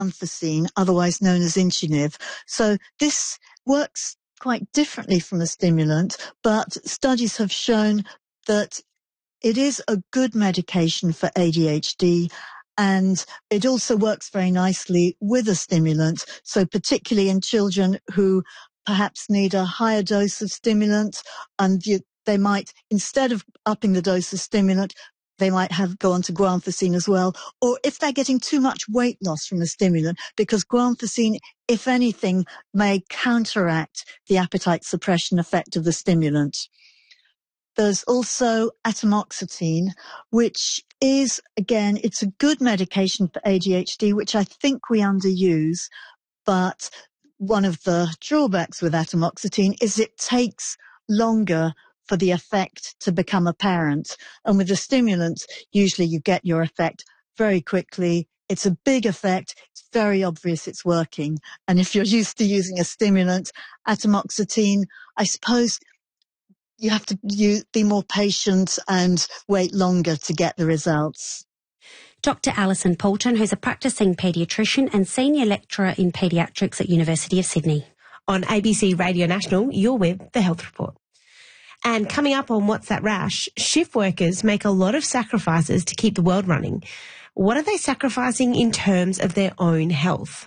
guanfacine, otherwise known as Intuniv. So this works quite differently from a stimulant, but studies have shown that it is a good medication for ADHD, and it also works very nicely with a stimulant. So particularly in children who perhaps need a higher dose of stimulant, and they might, instead of upping the dose of stimulant, they might go on to guanfacine as well. Or if they're getting too much weight loss from the stimulant, because guanfacine, if anything, may counteract the appetite suppression effect of the stimulant. There's also atomoxetine, which is, again, it's a good medication for ADHD, which I think we underuse. But one of the drawbacks with atomoxetine is it takes longer for the effect to become apparent. And with the stimulant, usually you get your effect very quickly. It's a big effect. It's very obvious it's working. And if you're used to using a stimulant, atomoxetine, I suppose you have to be more patient and wait longer to get the results. Dr. Alison Poulton, who's a practicing paediatrician and senior lecturer in paediatrics at University of Sydney. On ABC Radio National, you're with The Health Report. And coming up on What's That Rash, shift workers make a lot of sacrifices to keep the world running. What are they sacrificing in terms of their own health?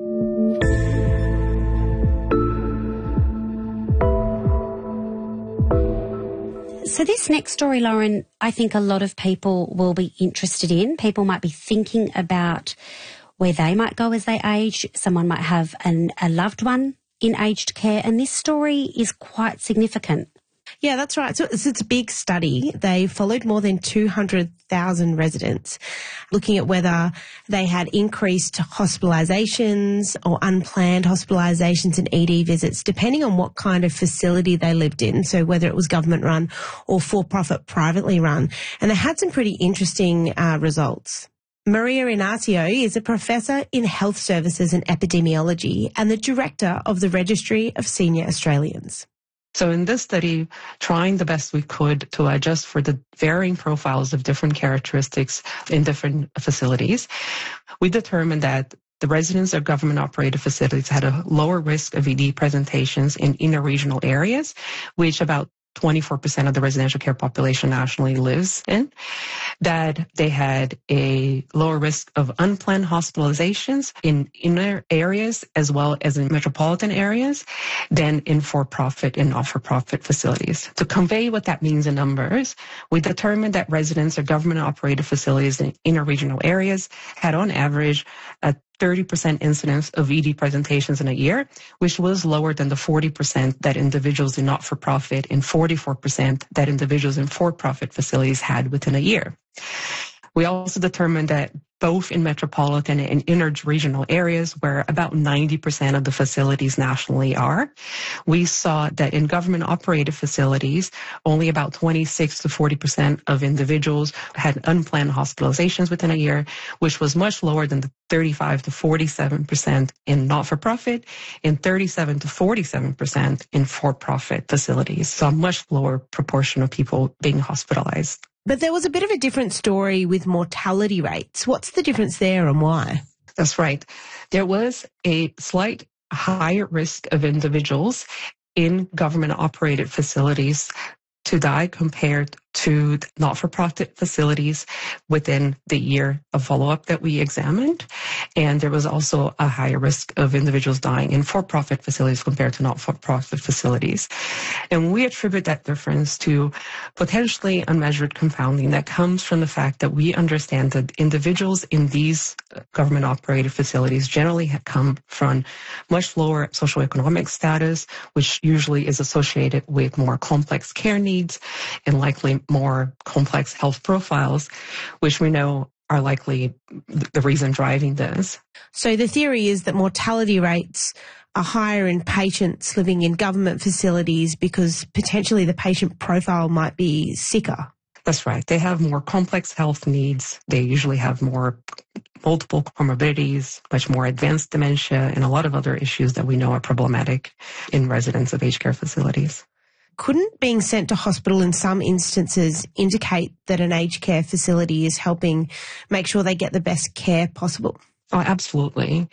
So this next story, Lauren, I think a lot of people will be interested in. People might be thinking about where they might go as they age. Someone might have a loved one in aged care, and this story is quite significant. Yeah, that's right. So it's a big study. They followed more than 200,000 residents, looking at whether they had increased hospitalisations or unplanned hospitalisations and ED visits, depending on what kind of facility they lived in, so whether it was government-run or for-profit privately run. And they had some pretty interesting results. Maria Inacio is a professor in health services and epidemiology and the director of the Registry of Senior Australians. So in this study, trying the best we could to adjust for the varying profiles of different characteristics in different facilities, we determined that the residents of government-operated facilities had a lower risk of ED presentations in inner regional areas, which about 24% of the residential care population nationally lives in, that they had a lower risk of unplanned hospitalizations in inner areas as well as in metropolitan areas than in for-profit and not-for-profit facilities. To convey what that means in numbers, we determined that residents of government-operated facilities in inner regional areas had on average a 30% incidence of ED presentations in a year, which was lower than the 40% that individuals in not-for-profit and 44% that individuals in for-profit facilities had within a year. We also determined that both in metropolitan and inner regional areas, where about 90% of the facilities nationally are, we saw that in government-operated facilities, only about 26 to 40% of individuals had unplanned hospitalizations within a year, which was much lower than the 35 to 47% in not-for-profit and 37 to 47% in for-profit facilities. So a much lower proportion of people being hospitalized. But there was a bit of a different story with mortality rates. What's the difference there and why? That's right. There was a slight higher risk of individuals in government-operated facilities to die compared to not-for-profit facilities within the year of follow-up that we examined. And there was also a higher risk of individuals dying in for-profit facilities compared to not-for-profit facilities. And we attribute that difference to potentially unmeasured compounding that comes from the fact that we understand that individuals in these government-operated facilities generally have come from much lower socioeconomic status, which usually is associated with more complex care needs and likely more complex health profiles, which we know are likely the reason driving this. So the theory is that mortality rates are higher in patients living in government facilities because potentially the patient profile might be sicker. That's right. They have more complex health needs. They usually have multiple comorbidities, much more advanced dementia, and a lot of other issues that we know are problematic in residents of aged care facilities. Couldn't being sent to hospital in some instances indicate that an aged care facility is helping make sure they get the best care possible? Oh, absolutely.